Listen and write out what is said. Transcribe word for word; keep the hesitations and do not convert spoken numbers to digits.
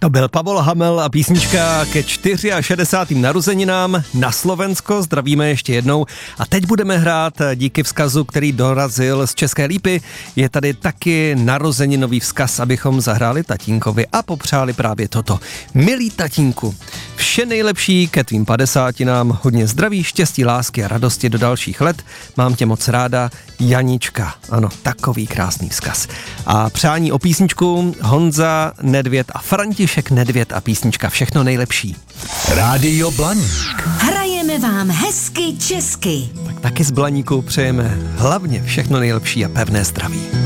To byl Pavol Hamel a písnička ke šedesátým čtyřem narozeninám na Slovensko. Zdravíme ještě jednou. A teď budeme hrát díky vzkazu, který dorazil z České Lípy. Je tady taky narozeninový vzkaz, abychom zahráli tatínkovi a popřáli právě toto. Milý tatínku, vše nejlepší ke tvým padesátinám, hodně zdraví, štěstí, lásky a radosti do dalších let. Mám tě moc ráda, Janička. Ano, takový krásný vzkaz. A přání o písničku Honza Nedvěd a František Nedvěd a písnička Všechno nejlepší. Rádio Blaník. Hrajeme vám hezky česky. Tak taky z Blaníku přejeme hlavně všechno nejlepší a pevné zdraví.